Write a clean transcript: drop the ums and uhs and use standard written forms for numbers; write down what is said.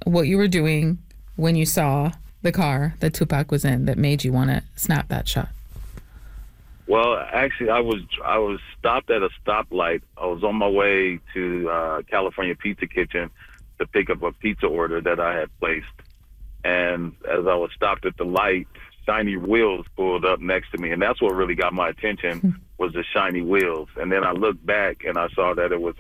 what you were doing when you saw the car that Tupac was in that made you want to snap that shot? Well, actually, I was stopped at a stoplight. I was on my way to California Pizza Kitchen to pick up a pizza order that I had placed. And as I was stopped at the light, shiny wheels pulled up next to me, and that's what really got my attention was the shiny wheels. And then I looked back and I saw that it was